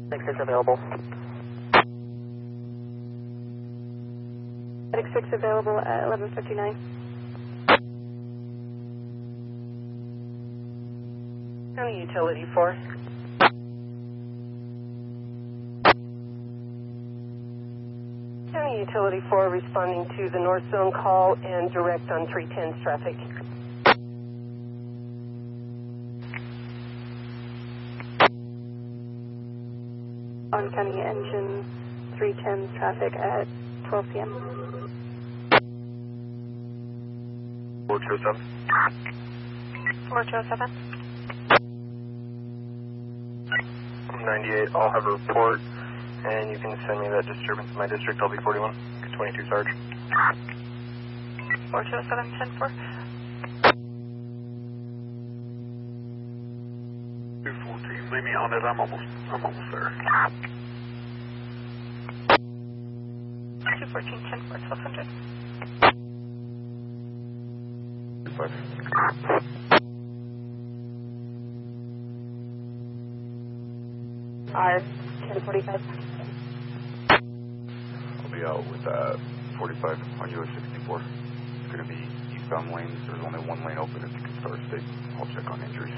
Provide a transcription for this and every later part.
6 available. Medic 6 available at 11:59. County Utility 4. County Utility 4 responding to the North Zone call and direct on 310's traffic. On County Engine 310's traffic at 12 p.m. 427. 407. 98, I'll have a report, and you can send me that disturbance in my district, LB41, 22 Sarge. 407, 10-4. 214, leave me on it, I'm almost there. 214, 10-4, 1200. 5. R 1045. I'll be out with 45 on US 64. It's going to be eastbound lanes. There's only one lane open at the Star State. I'll check on injuries.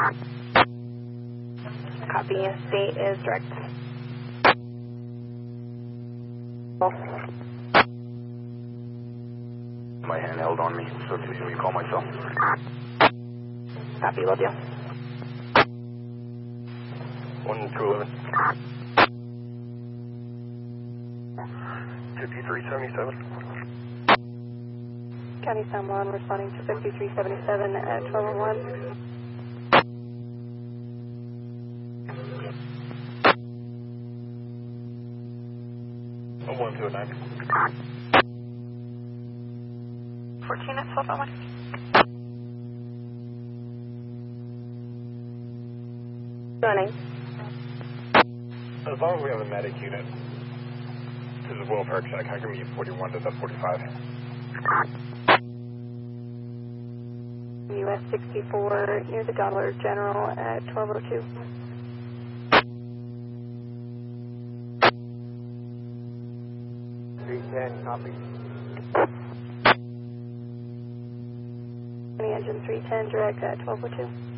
Copy. State is direct. My handheld on me, so if you need me, call my cell. Copy. Love you. 1211. 5377. County San Juan responding to 5377 at 1201. Oh, 1209. 14 at 1201. Running. As long as we have a medic unit to the welfare check, I can meet 41 to the 45. US 64 near the Dollar General at 1202. Copy. County Engine 310 direct at 1202.